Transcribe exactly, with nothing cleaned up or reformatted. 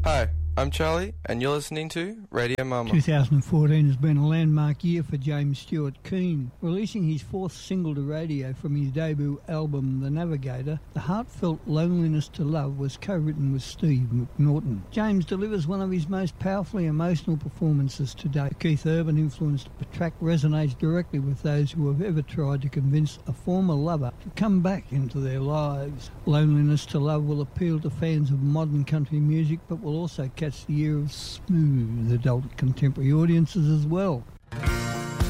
Hi, I'm Charlie, and you're listening to Radio Mama. twenty fourteen has been a landmark year for James Stewart Keen. Releasing his fourth single to radio from his debut album, The Navigator, The Heartfelt Loneliness to Love was co-written with Steve McNaughton. James delivers one of his most powerfully emotional performances to date. Keith Urban-influenced track resonates directly with those who have ever tried to convince a former lover to come back into their lives. Loneliness to Love will appeal to fans of modern country music, but will also catch the ear of smooth adult contemporary audiences as well.